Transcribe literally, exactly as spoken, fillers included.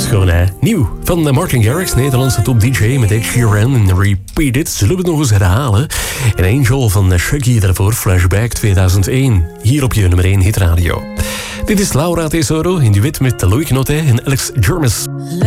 gewoon hè. Nieuw van Martin Garrix, Nederlandse top D J met Ed Sheeran en Repeat It. Zullen we het nog eens herhalen? En Angel van Shuggy daarvoor, Flashback tweeduizend één. Hier op je nummer één hitradio. Dit is Laura Tesoro in duet met Loïc Notet en Alex Jermis.